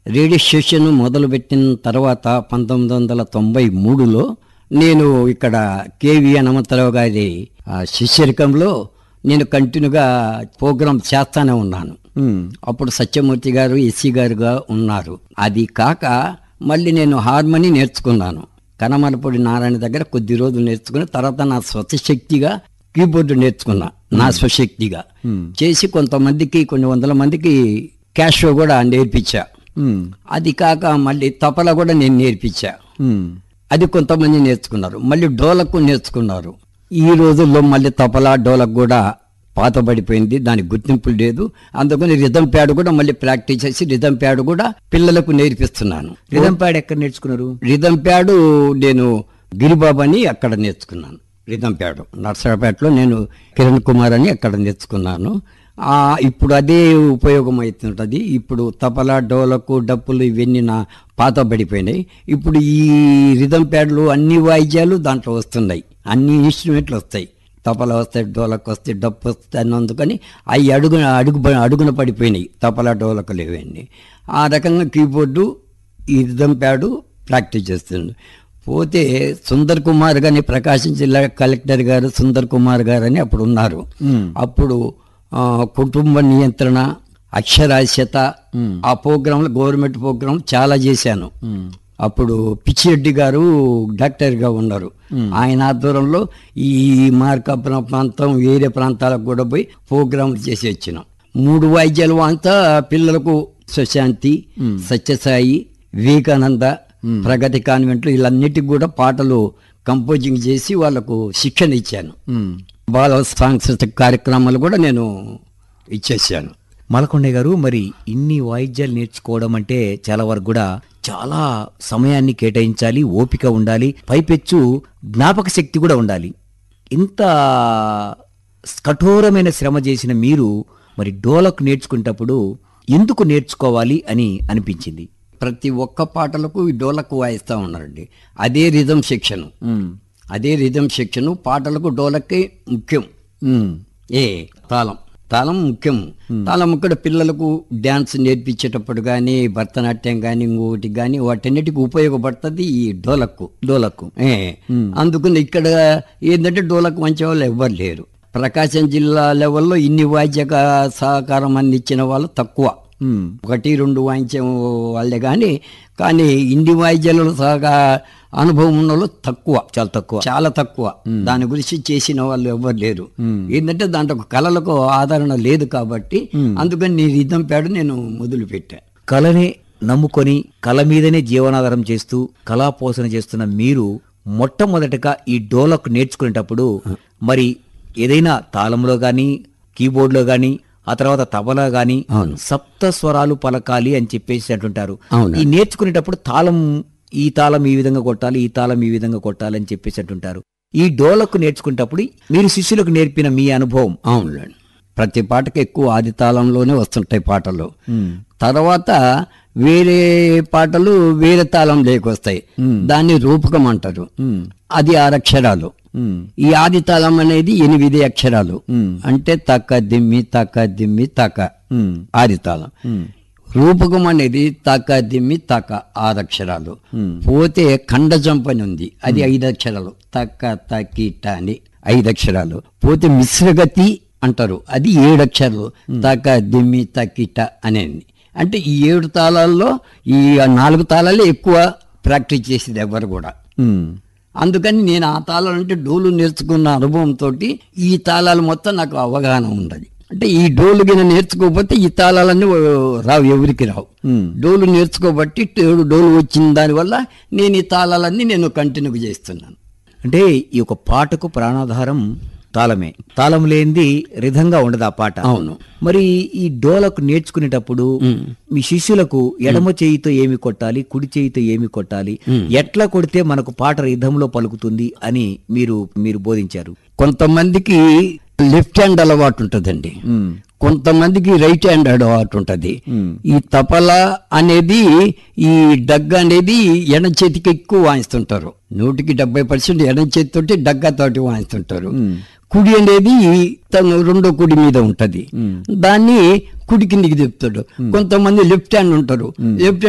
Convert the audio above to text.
Radio station మొదలుపెట్టిన తర్వాత 1993లో నేను ఇక్కడ కేవీ హనుమంతరావు గారి శిష్యరికంలో నేను కంటిన్యూగా ప్రోగ్రాం చేస్తానే ఉన్నాను. అప్పుడు సత్యమూర్తి గారు ఎస్సీ గారుగా ఉన్నారు. అది కాక మళ్ళీ నేను హార్మోని నేర్చుకున్నాను. కనమలపూడి నారాయణ దగ్గర కొద్ది రోజులు నేర్చుకుని తర్వాత నా స్వశక్తిగా కీబోర్డు నేర్చుకున్నా. నా స్వశక్తిగా చేసి కొంతమందికి కొన్ని వందల మందికి క్యాషో కూడా నేర్పించా. అది కాక మళ్ళీ తపల కూడా నేను నేర్పించా. అది కొంతమంది నేర్చుకున్నారు. మళ్ళీ డోలకు నేర్చుకున్నారు. ఈ రోజుల్లో మళ్ళీ తపలా డోలకు కూడా పాతబడిపోయింది, దానికి గుర్తింపు లేదు. అందుకని రిథం ప్యాడ్ కూడా మళ్ళీ ప్రాక్టీస్ చేసి రిథం ప్యాడ్ కూడా పిల్లలకు నేర్పిస్తున్నాను. రిథం ప్యాడ్ ఎక్కడ నేర్చుకున్నారు? రిథం ప్యాడ్ నేను గిరిబాబు అని అక్కడ నేర్చుకున్నాను. రిథం ప్యాడ్ నర్సరాపేటలో నేను కిరణ్ కుమార్ అని అక్కడ నేర్చుకున్నాను. ఇప్పుడు అదే ఉపయోగం అవుతుంటుంది. ఇప్పుడు తపలా డోలకు డప్పులు ఇవన్నీ నా పాతబడిపోయినాయి. ఇప్పుడు ఈ రిథం ప్యాడ్లు అన్ని వాయిద్యాలు దాంట్లో వస్తున్నాయి, అన్ని ఇన్స్ట్రుమెంట్లు వస్తాయి. తపలా వస్తాయి, డోలకు వస్తాయి, డప్పు వస్తాయి అన్నందుకని అవి అడుగున పడిపోయినాయి తపలా డోలకులు ఇవన్నీ. ఆ రకంగా కీబోర్డు ఈ రిథం ప్యాడు ప్రాక్టీస్ చేస్తుంది. పోతే సుందర్ కుమార్ గారిని ప్రకాశం జిల్లా కలెక్టర్ గారు సుందర్ కుమార్ గారు అని అప్పుడు ఉన్నారు. అప్పుడు కుటుంబ నియంత్రణ, అక్షరాస్యత ఆ ప్రోగ్రాంలు గవర్నమెంట్ ప్రోగ్రాం చాలా చేశాను. అప్పుడు పిచ్చిరెడ్డి గారు డాక్టర్గా ఉన్నారు. ఆయన ఆధ్వర్యంలో ఈ మార్కాపురం ప్రాంతం వేరే ప్రాంతాలకు కూడా పోయి ప్రోగ్రాంలు చేసి వచ్చినాం. 3 వాయిద్యాలు అంతా పిల్లలకు సుశాంతి, సత్యసాయి, వివేకానంద, ప్రగతి కాన్వెంట్లు వీళ్ళన్నిటికి కూడా పాటలు కంపోజింగ్ చేసి వాళ్ళకు శిక్షణ ఇచ్చాను. బాల సాంస్కృతిక కార్యక్రమాలు కూడా నేను ఇచ్చేసాను. మలకొండయ్య గారు, మరి ఇన్ని వాయిద్యాలు నేర్చుకోవడం అంటే చాలా వరకు కూడా చాలా సమయాన్ని కేటాయించాలి, ఓపిక ఉండాలి, పైపెచ్చు జ్ఞాపక శక్తి కూడా ఉండాలి. ఇంత కఠోరమైన శ్రమ చేసిన మీరు మరి డోలకు నేర్చుకునేటప్పుడు ఎందుకు నేర్చుకోవాలి అని అనిపించింది? ప్రతి ఒక్క పాటలకు ఈ డోలకు వాయిస్తూ ఉన్నారండి. అదే రిథం శిక్షణ, అదే రిథం శిక్షణ పాటలకు డోలకే ముఖ్యం. తాళం ముఖ్యం. తాళం ఇక్కడ పిల్లలకు డ్యాన్స్ నేర్పించేటప్పుడు కానీ, భరతనాట్యం కానీ, ఇంకొకటి కానీ వాటన్నిటికి ఉపయోగపడుతుంది ఈ డోలకు. అందుకని ఇక్కడ ఏంటంటే డోలకు మంచి వాళ్ళు ఎవ్వరు లేరు. ప్రకాశం జిల్లా లెవెల్లో ఇన్ని వాద్య సహకారం అందించిన వాళ్ళు తక్కువ, 1-2 వాయించే వాళ్ళే కానీ ఇన్ని వాయిద్యాలలో సహా అనుభవం ఉన్న వాళ్ళు తక్కువ, చాలా తక్కువ. దాని గురించి చేసిన వాళ్ళు ఎవ్వరు లేరు. ఏంటంటే దాంట్లో కళలకు ఆదరణ లేదు కాబట్టి అందుకని నీ రిథం ప్యాడ్ నేను మొదలు పెట్టా. కళనే నమ్ముకొని కళ మీదనే జీవనాధారం చేస్తూ కళాపోషణ చేస్తున్న మీరు మొట్టమొదటగా ఈ డోలకు నేర్చుకునేటప్పుడు మరి ఏదైనా తాళంలో గాని, కీబోర్డ్లో గాని, ఆ తర్వాత తబలా గాని సప్త స్వరాలు పలకాలి అని చెప్పేసి అంటుంటారు. ఈ నేర్చుకునేటప్పుడు ఈ తాళం ఈ విధంగా కొట్టాలి, ఈ తాళం ఈ విధంగా కొట్టాలి అని చెప్పేసి అంటుంటారు. ఈ డోలకు నేర్చుకునేటప్పుడు మీరు శిష్యులకు నేర్పిన మీ అనుభవం? అవునండి, ప్రతి పాటకి ఎక్కువ ఆది తాళంలోనే వస్తుంటాయి పాటలు. తర్వాత వేరే పాటలు వేరే తాళం లేకొస్తాయి, దాన్ని రూపకం అంటారు. అది 6 అక్షరాలు. ఈ ఆది తాళం అనేది 8 అక్షరాలు. అంటే తక్క దిమ్మి తక్క దిమ్మి తక్క ఆది తాళం. రూపకం అనేది తక్క దిమ్మి తక్క 6 అక్షరాలు. పోతే ఖండజంప్ అని ఉంది, అది 5 అక్షరాలు. తక్క తక్కిట అని 5 అక్షరాలు. పోతే మిశ్రగతి అంటారు, అది 7 అక్షరాలు. తక్క దిమ్మి తక్కిట అనేది. అంటే ఈ 7 తాళాల్లో ఈ 4 తాళాలే ఎక్కువ ప్రాక్టీస్ చేసేది ఎవరు కూడా. అందుకని నేను ఆ తాళాలు అంటే డోలు నేర్చుకున్న అనుభవంతో ఈ తాళాలు మొత్తం నాకు అవగాహన ఉండదు. అంటే ఈ డోలు గిన నేర్చుకోకపోతే ఈ తాళాలన్నీ రావు, ఎవరికి రావు. డోలు నేర్చుకోబట్టి డోలు వచ్చిన దానివల్ల నేను ఈ తాళాలన్నీ నేను కంటిన్యూ చేస్తున్నాను. అంటే ఈ యొక్క పాటకు ప్రాణాధారం తాళమే. తాళం లేనిది రిధంగా ఉండదు ఆ పాట. అవును. మరి ఈ డోలకు నేర్చుకునేటప్పుడు మీ శిష్యులకు ఎడమ చేయితో ఏమి కొట్టాలి, కుడి చేయితో ఏమి కొట్టాలి, ఎట్లా కొడితే మనకు పాట రిధంలో పలుకుతుంది అని మీరు బోధించారు. కొంతమందికి లెఫ్ట్ హ్యాండ్ అలవాటు ఉంటుందండి, కొంతమందికి రైట్ హ్యాండ్ అలవాటు ఉంటుంది. ఈ తపలా అనేది ఈ డగ్గ అనేది ఎడం చేతికి ఎక్కువ వాయిస్తుంటారు. 100% ఎడం చేతితోటి డగ్గాతోటి వాయిస్తుంటారు. కుడి అనేది తను రెండో కుడి మీద ఉంటది, దాన్ని కుడి కిందికి చెప్తాడు. కొంతమంది లెఫ్ట్ హ్యాండ్ ఉంటారు, లెఫ్ట్